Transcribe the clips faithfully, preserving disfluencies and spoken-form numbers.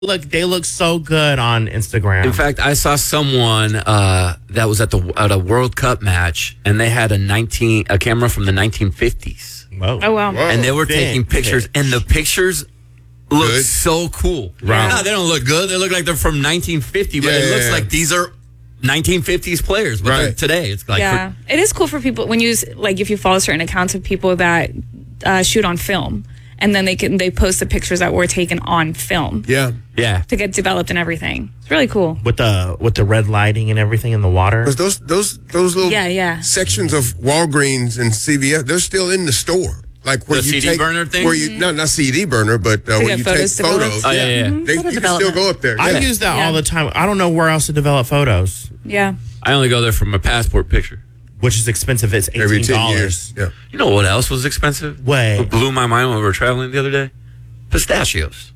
Look, they look so good on Instagram. In fact, I saw someone uh, that was at the at a World Cup match, and they had a nineteen a camera from the nineteen fifties. Whoa. Oh, wow. Whoa. And they were Fit, taking pictures, fit. and the pictures look Good. so cool. Right. No, they don't look good. They look like they're from nineteen fifty, but Yeah, it yeah, looks yeah. like these are nineteen fifties players. But they're Right. today, it's like Yeah, it is cool for people when you like if you follow certain accounts of people that uh, shoot on film, and then they can they post the pictures that were taken on film Yeah. yeah. to get developed and everything. It's really cool. with the with the red lighting and everything in the water. Because those those those little Yeah, yeah. sections of Walgreens and C V S, they're still in the store. Like where The you C D take, burner thing? Where you not not C D burner, but uh, where get you photos take developed? photos. Oh, yeah, yeah. They, you can still go up there. I Yeah. use that Yeah. all the time. I don't know where else to develop photos, Yeah. I only go there for my passport picture. which is expensive. It's eighteen Every ten dollars. years. Yeah. You know what else was expensive? Way. What blew my mind when we were traveling the other day? Pistachios.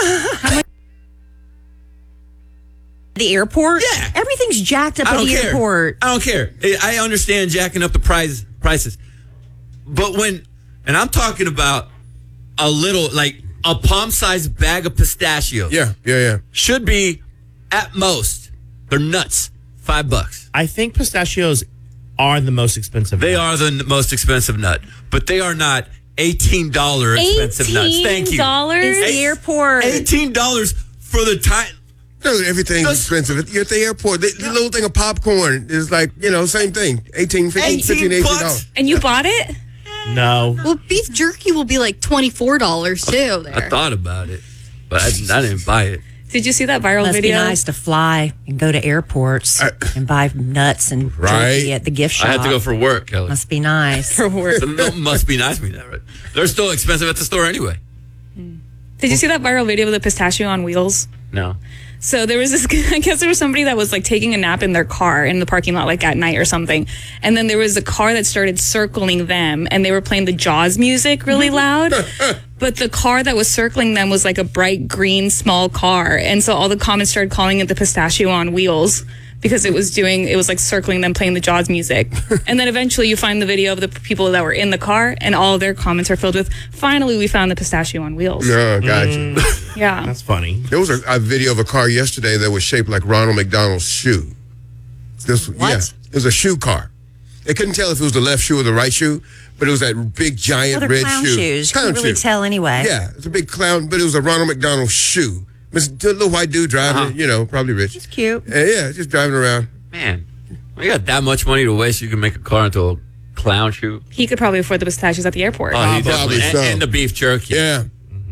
The airport? Yeah. Everything's jacked up I at don't the care. airport. I don't care. I understand jacking up the price prices, but when and I'm talking about a little like a palm-sized bag of pistachios. Yeah. Yeah. Yeah. should be at most. They're nuts. Five bucks. I think pistachios are the most expensive. They nut. are the n- most expensive nut, but they are not eighteen dollar expensive nuts. Thank you. eighteen dollars? It's the airport. Eighteen dollars for the time. No, everything's Those- expensive. You're at the airport. The, the little thing of popcorn is like, you know, same thing. eighteen, fifteen, fifteen, eighteen bucks? dollars. And you bought it? No. Well, beef jerky will be like twenty-four dollars too. There. I thought about it, but I, I didn't buy it. Did you see that viral Must video? be nice to fly and go to airports I- and buy nuts and Right. jerky at the gift shop. I had to go for work, Kelly. Must be nice. For work. So no, must be nice to me, that right? They're still expensive at the store anyway. Did you see that viral video of the pistachio on wheels? No. So there was this, I guess there was somebody that was like taking a nap in their car in the parking lot, like at night or something. And then there was a car that started circling them and they were playing the Jaws music really loud. But the car that was circling them was like a bright green small car. And so all the comments started calling it the pistachio on wheels because it was doing, it was like circling them playing the Jaws music. And then eventually you find the video of the people that were in the car and all of their comments are filled with, finally we found the pistachio on wheels. No, gotcha. Yeah. That's funny. There was a, a video of a car yesterday that was shaped like Ronald McDonald's shoe. This, What? Yeah, it was a shoe car. They couldn't tell if it was the left shoe or the right shoe, but it was that big giant Well, they're red clown shoe. shoes. You Clown can't really shoe. tell anyway. Yeah, it's a big clown, but it was a Ronald McDonald shoe. It's a little white dude driving Uh-huh. it, you know, probably rich. It's cute. Yeah, yeah, just driving around. Man, we got that much money to waste. You can make a car into a clown shoe. He could probably afford the pistachios at the airport. Oh, he probably definitely. And, so. and the beef jerky. Yeah.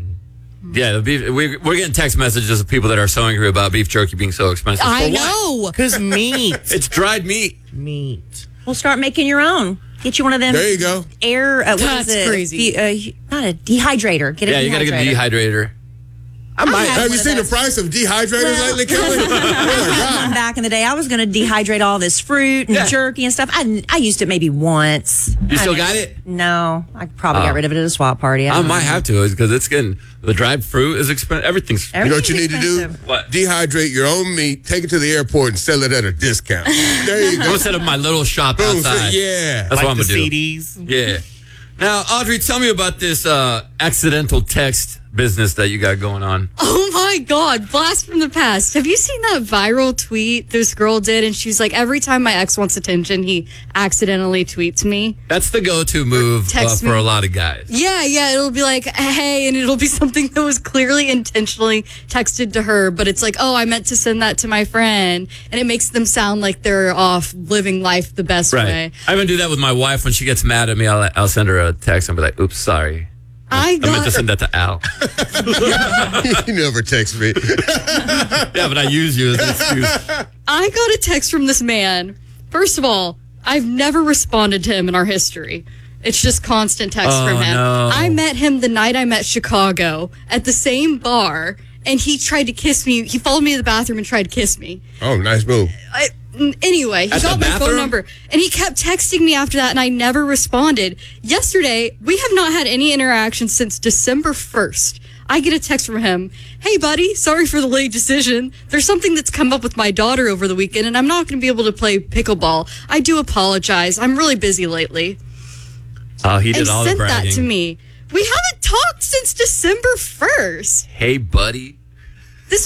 Yeah, the beef. We, we're getting text messages of people that are so angry about beef jerky being so expensive. I For what? know. Because meat. It's dried meat. meat. We'll start making your own. Get you one of them. There you go. Air. Uh, what That's is it? crazy. The, uh, not a dehydrator. Get a Yeah, you got to get a dehydrator. I might Have you one of seen the those. price of dehydrators Well- lately, Kelly? Oh, my God. Back in the day, I was going to dehydrate all this fruit and Yeah. jerky and stuff. I, I used it maybe once. You still I- got it? No, I probably Oh. got rid of it at a swap party. I don't might know. have to because it's getting the dried fruit is expensive. Everything's. You know what you need Everything's to do? expensive. What? Dehydrate your own meat, take it to the airport, and sell it at a discount. There you I'm go. gonna set up my little shop Boom, outside. yeah. That's like what I'm the gonna do. C Ds. Yeah. Now, Audrey, tell me about this uh, accidental text business that you got going on. Oh my God, blast from the past. Have you seen that viral tweet this girl did? And she's like, every time my ex wants attention, he accidentally tweets me. That's the go-to move uh, Text for me. a lot of guys. Yeah, yeah, it'll be like, hey, and it'll be something that was clearly intentionally texted to her, but it's like, oh, I meant to send that to my friend. And it makes them sound like they're off living life the best Right. way. I even do that with my wife when she gets mad at me. I'll, I'll send her a text and be like, oops, sorry. I I meant to got, send that to Al. You never text me. Yeah, but I use you as an excuse. I got a text from this man. First of all, I've never responded to him in our history. It's just constant text Oh, from him. no. I met him the night I met Chicago at the same bar, and he tried to kiss me. He followed me to the bathroom and tried to kiss me. Oh, nice move. I, anyway, he At the got my phone bathroom? number, and he kept texting me after that, and I never responded. Yesterday, we have not had any interaction since December first. I get a text from him. Hey, buddy, sorry for the late decision. There's something that's come up with my daughter over the weekend, and I'm not going to be able to play pickleball. I do apologize. I'm really busy lately. Oh, he did And all the sent bragging. that to me. We haven't talked since December first. Hey, buddy,